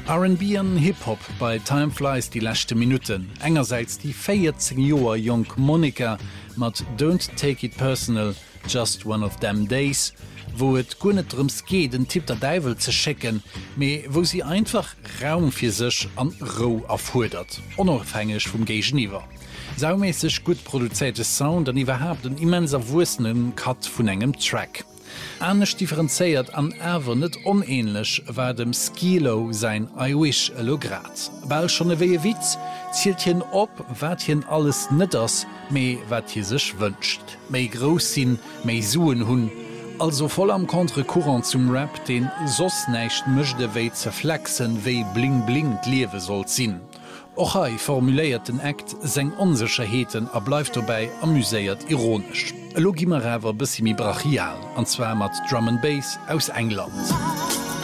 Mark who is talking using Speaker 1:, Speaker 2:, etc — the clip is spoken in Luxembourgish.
Speaker 1: R&B an Hip-Hop bei Time Flies die letzte Minuten. Engerseits die 14 Joer Jung Monica mat Don't Take It Personal, Just One of Them Days, wo et gunnetdrums geht, den Tipp der Deivel ze checken, me wo sie einfach Raum fir sech an Roh afhudert, onabhängig vom Gegenüber. Saumäßig gut produzierte Sound an überhaupt den immenser wussenem Cut vun engem Track. Anders differenziert an Äwer net onähnlich war dem Skilo sein I Wish a Lograt. Weil schon e wehe Witz zielt hien op, wat hien alles net ass, méi wat hi sech wünscht. Mei groß sinn, mei suen hunn. Also voll am Kontrakurrent zum Rap, den sos nächt mëchte wéi zerflexen, wéi bling bling liewe soll sinn. Och hai formuléiert den Act seng Unsicherheeten a bleif dabei amüséiert ironisch. Logimer Räwer bissi mi brachial, anzwer mat Drum and Bass aus England.